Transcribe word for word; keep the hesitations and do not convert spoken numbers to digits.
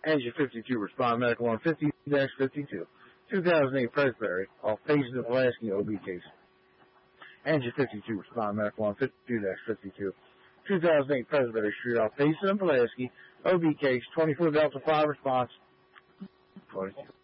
Engine fifty-two, respond medical on fifty dash fifty-two. two thousand eight Presbytery, off Payson and Pulaski, O B case. Engine fifty-two, respond medical on fifty-two dash fifty-two. two thousand eight Presbytery Street, off Payson and Pulaski, O B case, twenty-four Delta five response. twenty-two.